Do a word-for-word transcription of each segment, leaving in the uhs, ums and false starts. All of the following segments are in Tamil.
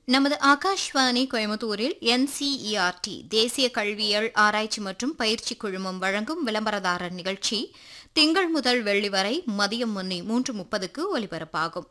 நமது ஆகாஷ்வாணி கோயம்புத்தூரில் என்சிஇஆர்டி தேசிய கல்வியியல் ஆராய்ச்சி மற்றும் பயிற்சி குழுமம் வழங்கும் விளம்பரதாரர் நிகழ்ச்சி திங்கள் முதல் வெள்ளி வரை மதியம் மணி மூன்று முப்பதுக்கு ஒலிபரப்பாகும்.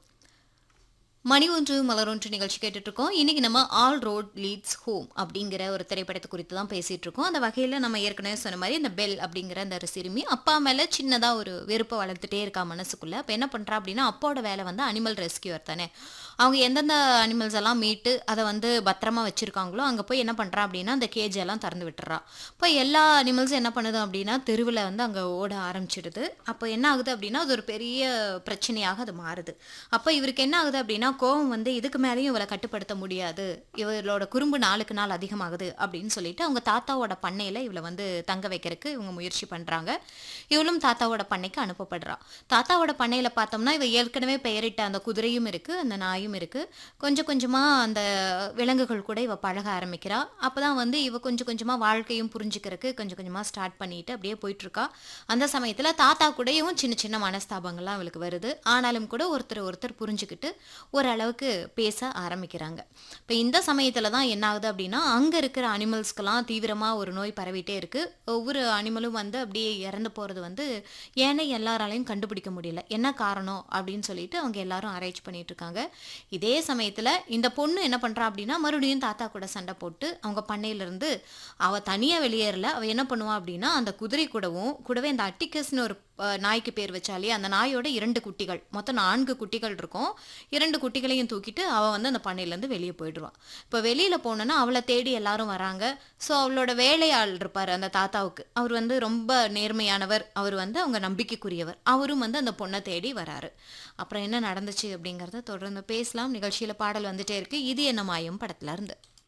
மணி ஒன்று மலரொன்று நிகழ்ச்சி கேட்டுட்டு இருக்கோம். இன்னைக்கு நம்ம ஆல் ரோட் லீட்ஸ் ஹோம் அப்படிங்கிற ஒரு திரைப்படத்தை குறித்து தான் பேசிட்டு இருக்கோம். அந்த வகையில் நம்ம ஏற்கனவே சொன்ன மாதிரி இந்த பெல் அப்படிங்கிற அந்த ஒரு சிறுமி அப்பா மேல சின்னதா ஒரு வெறுப்பை வளர்த்துட்டே இருக்கா மனசுக்குள்ள. அப்ப என்ன பண்றா அப்படின்னா, அப்போட வேலை வந்து அனிமல் ரெஸ்கியூர் தானே. அவங்க எந்தெந்த அனிமல்ஸ் எல்லாம் மீட்டு அதை வந்து பத்திரமா வச்சிருக்காங்களோ அங்க போய் என்ன பண்றா அப்படின்னா அந்த கேஜ் எல்லாம் திறந்து விட்டுறா. இப்போ எல்லா அனிமல்ஸும் என்ன பண்ணுது அப்படின்னா தெருவில் வந்து அங்கே ஓட ஆரம்பிச்சிடுது. அப்போ என்ன ஆகுது அப்படின்னா அது ஒரு பெரிய பிரச்சனையாக அது மாறுது. அப்போ இவருக்கு என்ன ஆகுது அப்படின்னா கோவம் வந்து இதுக்கு மேலேயும் இவளை கட்டுப்படுத்த முடியாது, இவளோட குறும்பு நாளுக்கு நாள் அதிகமாகுது அப்படின்னு சொல்லிட்டு அவங்க தாத்தாவோட பண்ணையில இவளை வந்து தங்க வைக்கிறதுக்கு இவங்க முயற்சி பண்றாங்க. இவளும் தாத்தாவோட பண்ணைக்கு அனுப்பப்படுறா. தாத்தாவோட பண்ணையில பார்த்தோம்னா இவ ஏற்கனவே பெயரிட்ட அந்த குதிரையும் இருக்கு, அந்த நாயும் இருக்கு. கொஞ்சம் கொஞ்சமா அந்த விலங்குகள் கூட இவ பழக ஆரம்பிக்கிறா. அப்பதான் வந்து இவ கொஞ்சம் கொஞ்சமா வாழ்க்கையும் புரிஞ்சுக்கிறதுக்கு கொஞ்சம் கொஞ்சமா ஸ்டார்ட் பண்ணிட்டு அப்படியே போயிட்டு இருக்கா. அந்த சமயத்துல தாத்தா கூடயும் சின்ன சின்ன மனஸ்தாபங்கள்லாம் அவளுக்கு வருது. ஆனாலும் கூட ஒருத்தர் ஒருத்தர் புரிஞ்சுக்கிட்டு ஓரளவுக்கு பேச ஆரம்பிக்கிறாங்க. இப்போ இந்த சமயத்துல தான் என்ன ஆகுது அப்படின்னா அங்க இருக்கிற அனிமல்ஸ்க்கெல்லாம் தீவிரமா ஒரு நோய் பரவிட்டே இருக்கு. ஒவ்வொரு அனிமலும் வந்து அப்படியே இறந்து போறது வந்து ஏன்னா எல்லாராலையும் கண்டுபிடிக்க முடியல, என்ன காரணம் அப்படின்னு சொல்லிட்டு அவங்க எல்லாரும் ஆராய்ச்சி பண்ணிட்டு இருக்காங்க. இதே சமயத்துல இந்த பொண்ணு என்ன பண்றா அப்படின்னா மறுபடியும் தாத்தா கூட சண்டை போட்டு அவங்க பண்ணையில இருந்து அவ தனியா வெளியேறல. அவ என்ன பண்ணுவா அப்படின்னா அந்த குதிரை கூடவும் கூடவே இந்த அட்டிகஸ்னு ஒரு நாய்க்கு பேர் வச்சாலே அந்த நாயோட இரண்டு குட்டிகள், மொத்தம் நான்கு குட்டிகள் இருக்கும். இரண்டு குட்டிகளையும் தூக்கிட்டு அவ வந்து அந்த பண்ணையிலேருந்து வெளியே போயிடுவான். இப்போ வெளியில போனோன்னா அவளை தேடி எல்லாரும் வராங்க. ஸோ அவளோட வேலையாள் இருப்பார் அந்த தாத்தாவுக்கு, அவர் வந்து ரொம்ப நேர்மையானவர், அவர் வந்து அவங்க நம்பிக்கைக்குரியவர். அவரும் வந்து அந்த பொண்ணை தேடி வராரு. அப்புறம் என்ன நடந்துச்சு அப்படிங்கிறத தொடர்ந்து பேசலாம். நிகழ்ச்சியில பாடல் வந்துட்டே இருக்கு. இது என்ன மாயம் படத்துல இருந்து.